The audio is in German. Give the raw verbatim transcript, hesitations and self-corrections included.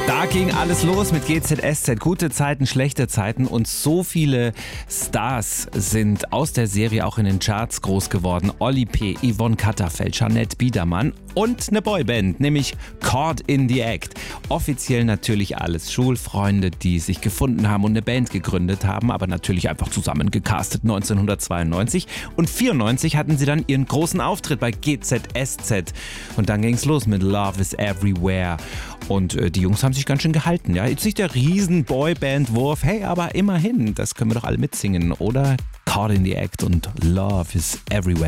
Da ging alles los mit G Z S Z. Gute Zeiten, schlechte Zeiten. Und so viele Stars sind aus der Serie auch in den Charts groß geworden. Oli P., Yvonne Katterfeld, Jeanette Biedermann und eine Boyband, nämlich Caught in the Act. Offiziell natürlich alles Schulfreunde, die sich gefunden haben und eine Band gegründet haben, aber natürlich einfach zusammen gecastet neunzehnhundertzweiundneunzig. Und vierundneunzig hatten sie dann ihren großen Auftritt bei G Z S Z. Und dann ging's los mit Love is Everywhere. Und äh, die Jungs haben sich ganz schön gehalten. Ja? Jetzt nicht der riesen Boyband-Wurf, hey, aber immerhin, das können wir doch alle mitsingen, oder? Caught in the Act und Love is Everywhere.